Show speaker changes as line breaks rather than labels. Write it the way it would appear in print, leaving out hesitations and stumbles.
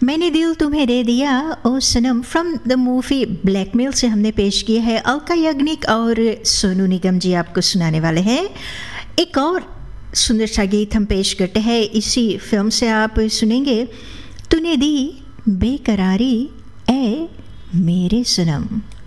मैंने दिल तुम्हें दे दिया ओ सनम फ्रॉम द मूवी ब्लैकमेल से हमने पेश किया है। अलका याग्निक और सोनू निगम जी आपको सुनाने वाले हैं। एक और सुंदर सा गीत हम पेश करते हैं, इसी फिल्म से आप सुनेंगे तूने दी बेकरारी ए मेरे सनम।